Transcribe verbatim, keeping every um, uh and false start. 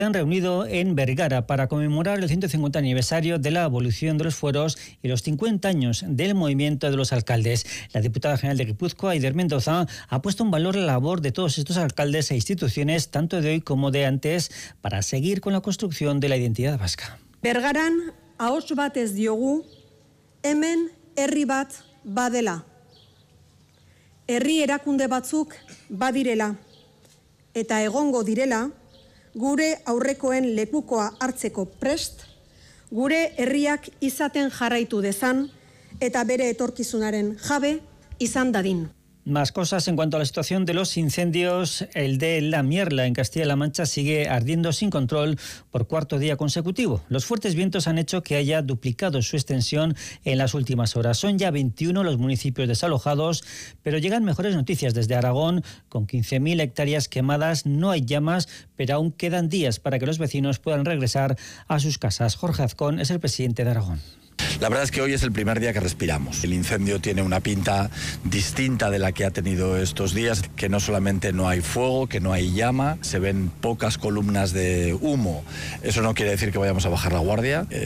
Se han reunido en Vergara para conmemorar el ciento cincuenta aniversario de la abolición de los fueros y los cincuenta años del movimiento de los alcaldes. La diputada general de Guipúzcoa, Eider Mendoza, ha puesto en valor la labor de todos estos alcaldes e instituciones, tanto de hoy como de antes, para seguir con la construcción de la identidad vasca. Bergaran ahots batez diogu, hemen herri bat badela. Herri erakunde batzuk badirela eta egongo direla, gure aurrekoen lekukoa hartzeko prest, gure herriak izaten jarraitu dezan eta bere etorkizunaren jabe izan dadin. Más cosas en cuanto a la situación de los incendios. El de La Mierla, en Castilla-La Mancha, sigue ardiendo sin control por cuarto día consecutivo. Los fuertes vientos han hecho que haya duplicado su extensión en las últimas horas. Son ya veintiuno los municipios desalojados, pero llegan mejores noticias desde Aragón. Con quince mil hectáreas quemadas no hay llamas, pero aún quedan días para que los vecinos puedan regresar a sus casas. Jorge Azcón es el presidente de Aragón. La verdad es que hoy es el primer día que respiramos. El incendio tiene una pinta distinta de la que ha tenido estos días, que no solamente no hay fuego, que no hay llama, se ven pocas columnas de humo. Eso no quiere decir que vayamos a bajar la guardia.